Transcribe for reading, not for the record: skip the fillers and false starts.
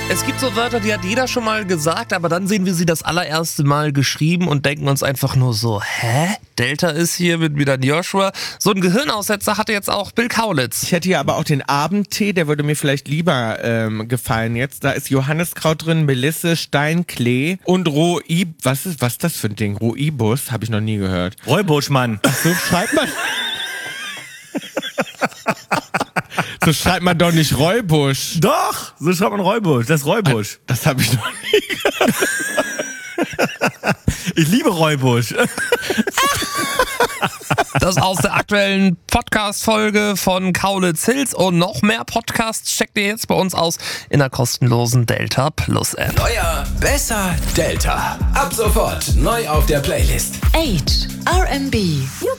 Es gibt so Wörter, die hat jeder schon mal gesagt, aber dann sehen wir sie das allererste Mal geschrieben und denken uns einfach nur so, hä? Delta ist hier mit Milan Joshua. So ein Gehirnaussetzer hatte jetzt auch Bill Kaulitz. Ich hätte hier aber auch den Abendtee, der würde mir vielleicht lieber gefallen jetzt. Da ist Johanniskraut drin, Melisse, Steinklee und was ist das für ein Ding? Rooibos, habe ich noch nie gehört. Räubusch, Mann. So schreibt man... So schreibt man doch nicht Räubusch. Doch, so schreibt man Räubusch. Das ist Räubusch. Das habe ich noch nie gehört. Ich liebe Räubusch. Das aus der aktuellen Podcast-Folge von Kaulitz Hills und noch mehr Podcasts checkt ihr jetzt bei uns aus in der kostenlosen Delta Plus App. Neuer, besser, Delta. Ab sofort neu auf der Playlist. Age, R&B,